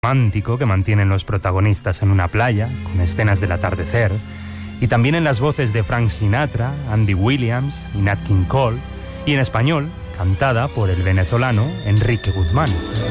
romántico que mantienen los protagonistas en una playa, con escenas del atardecer, y también en las voces de Frank Sinatra, Andy Williams y Nat King Cole, y en español, cantada por el venezolano Enrique Guzmán.